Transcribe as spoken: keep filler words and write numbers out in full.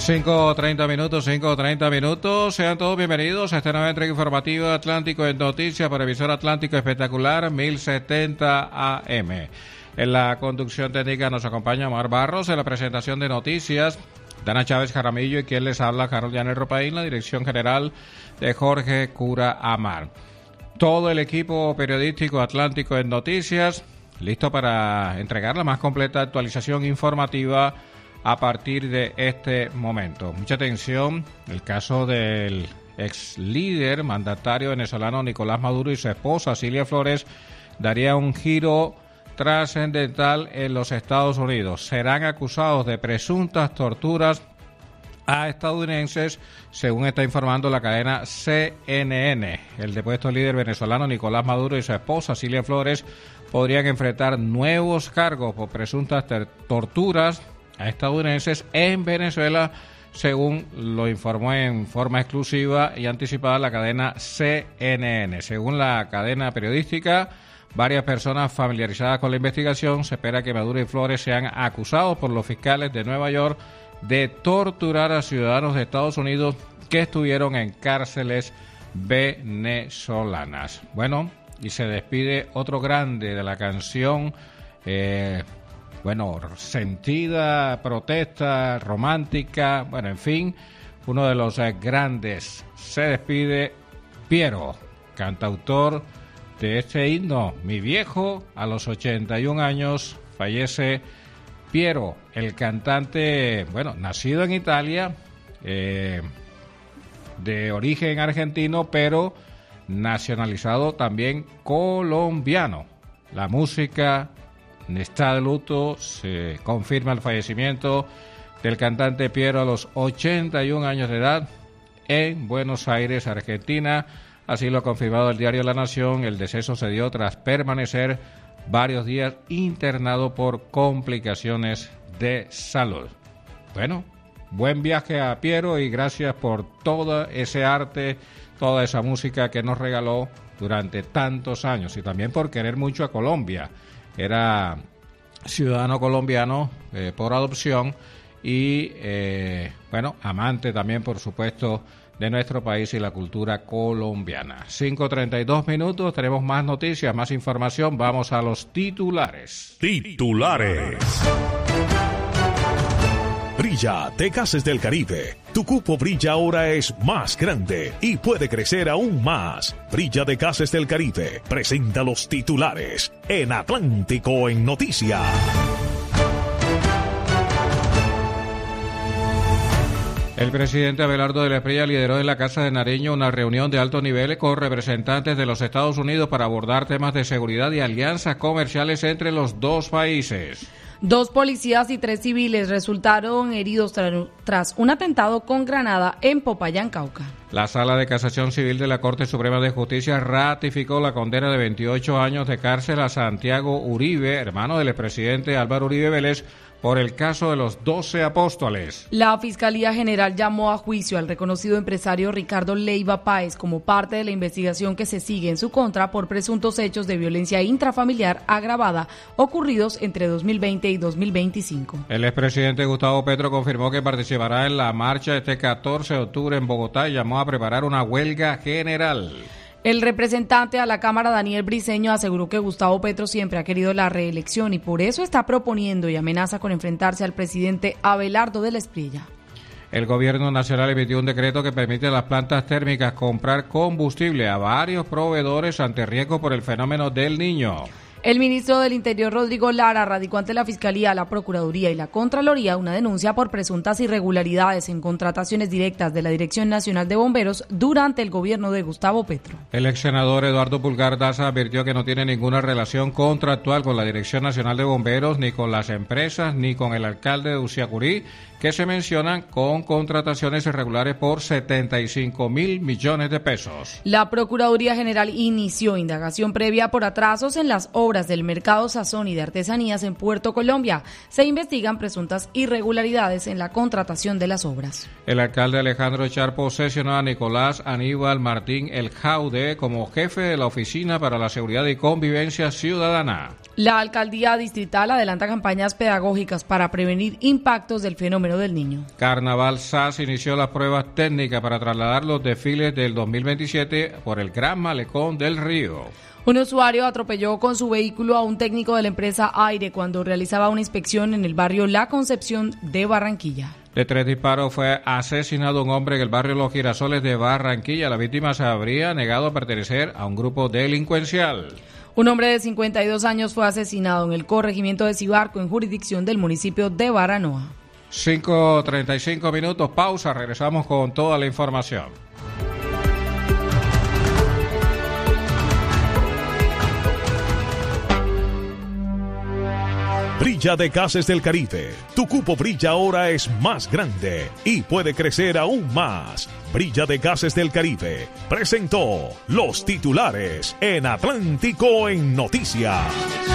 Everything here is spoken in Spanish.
cinco treinta minutos, cinco treinta minutos. Sean todos bienvenidos a esta nueva entrega informativa Atlántico en Noticias por emisora Atlántico Espectacular mil setenta A M. En la conducción técnica nos acompaña Omar Barros, en la presentación de noticias Dana Chávez Jaramillo y quien les habla, Harold Llanes Ropaín, la dirección general de Jorge Cura Amar. Todo el equipo periodístico Atlántico en Noticias listo para entregar la más completa actualización informativa a partir de este momento. Mucha atención, el caso del ex líder mandatario venezolano Nicolás Maduro y su esposa Cilia Flores daría un giro trascendental en los Estados Unidos. Serán acusados de presuntas torturas a estadounidenses, según está informando la cadena C N N. El depuesto líder venezolano Nicolás Maduro y su esposa Cilia Flores podrían enfrentar nuevos cargos por presuntas ter- torturas a estadounidenses en Venezuela, según lo informó en forma exclusiva y anticipada la cadena C N N. Según la cadena periodística, varias personas familiarizadas con la investigación, se espera que Maduro y Flores sean acusados por los fiscales de Nueva York de torturar a ciudadanos de Estados Unidos que estuvieron en cárceles venezolanas. Bueno, y se despide otro grande de la canción, eh, bueno, sentida, protesta, romántica, bueno, en fin, uno de los eh, grandes. Se despide Piero, cantautor de este himno, Mi Viejo. A los ochenta y un años fallece Piero, el cantante, bueno, nacido en Italia, eh, de origen argentino, pero nacionalizado también colombiano. La música está de luto, se confirma el fallecimiento del cantante Piero a los ochenta y un años de edad en Buenos Aires, Argentina. Así lo ha confirmado el diario La Nación. El deceso se dio tras permanecer varios días internado por complicaciones de salud. Bueno, buen viaje a Piero y gracias por todo ese arte, toda esa música que nos regaló durante tantos años y también por querer mucho a Colombia. Era ciudadano colombiano eh, por adopción y, eh, bueno, amante también, por supuesto, de nuestro país y la cultura colombiana. cinco treinta y dos minutos, tenemos más noticias, más información. Vamos a los titulares. Titulares. Brilla de Gases del Caribe. Tu cupo Brilla ahora es más grande y puede crecer aún más. Brilla de Gases del Caribe presenta los titulares en Atlántico en Noticias. El presidente Abelardo de la Espriella lideró en la Casa de Nariño una reunión de alto nivel con representantes de los Estados Unidos para abordar temas de seguridad y alianzas comerciales entre los dos países. Dos policías y tres civiles resultaron heridos tra- tras un atentado con granada en Popayán, Cauca. La Sala de Casación Civil de la Corte Suprema de Justicia ratificó la condena de veintiocho años de cárcel a Santiago Uribe, hermano del expresidente Álvaro Uribe Vélez, por el caso de los doce apóstoles. La Fiscalía General llamó a juicio al reconocido empresario Ricardo Leiva Páez como parte de la investigación que se sigue en su contra por presuntos hechos de violencia intrafamiliar agravada ocurridos entre dos mil veinte y dos mil veinticinco. El expresidente Gustavo Petro confirmó que participará en la marcha este catorce de octubre en Bogotá y llamó a preparar una huelga general. El representante a la Cámara, Daniel Briceño, aseguró que Gustavo Petro siempre ha querido la reelección y por eso está proponiendo y amenaza con enfrentarse al presidente Abelardo de la Espriella. El gobierno nacional emitió un decreto que permite a las plantas térmicas comprar combustible a varios proveedores ante riesgo por el fenómeno del Niño. El ministro del Interior, Rodrigo Lara, radicó ante la Fiscalía, la Procuraduría y la Contraloría una denuncia por presuntas irregularidades en contrataciones directas de la Dirección Nacional de Bomberos durante el gobierno de Gustavo Petro. El ex senador Eduardo Pulgar Daza advirtió que no tiene ninguna relación contractual con la Dirección Nacional de Bomberos, ni con las empresas, ni con el alcalde de Uciacurí, que se mencionan con contrataciones irregulares por setenta y cinco mil millones de pesos. La Procuraduría General inició indagación previa por atrasos en las obras obras del Mercado Sazón y de Artesanías en Puerto Colombia. Se investigan presuntas irregularidades en la contratación de las obras. El alcalde Alejandro Char posesionó a Nicolás Aníbal Martín El Jaude como jefe de la Oficina para la Seguridad y Convivencia Ciudadana. La alcaldía distrital adelanta campañas pedagógicas para prevenir impactos del fenómeno del niño. Carnaval S A S inició las pruebas técnicas para trasladar los desfiles del dos mil veintisiete por el Gran Malecón del Río. Un usuario atropelló con su vehículo a un técnico de la empresa Aire cuando realizaba una inspección en el barrio La Concepción de Barranquilla. De tres disparos fue asesinado un hombre en el barrio Los Girasoles de Barranquilla. La víctima se habría negado a pertenecer a un grupo delincuencial. Un hombre de cincuenta y dos años fue asesinado en el corregimiento de Cibarco, en jurisdicción del municipio de Baranoa. cinco treinta y cinco minutos, pausa, regresamos con toda la información. Brilla de Gases del Caribe. Tu cupo Brilla ahora es más grande y puede crecer aún más. Brilla de Gases del Caribe presentó los titulares en Atlántico en Noticias.